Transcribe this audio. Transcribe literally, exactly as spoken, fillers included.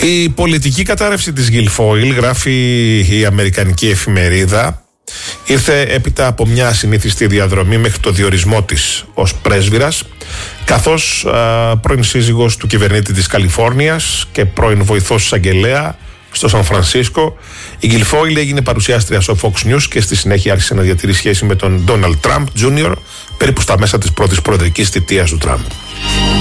Η πολιτική κατάρρευση της Guilfoyle, γράφει η αμερικανική εφημερίδα, ήρθε έπειτα από μια ασυνήθιστη διαδρομή μέχρι το διορισμό της ως πρέσβυρας, καθώς α, πρώην σύζυγος του κυβερνήτη της Καλιφόρνιας και πρώην βοηθός εισαγγελέα στο Σαν Φρανσίσκο, η Guilfoyle έγινε παρουσιάστρια στο Fox News και στη συνέχεια άρχισε να διατηρεί σχέση με τον Ντόναλντ Τραμπ τζούνιορ περίπου στα μέσα της πρώτης προεδρικής θητείας του Τραμπ.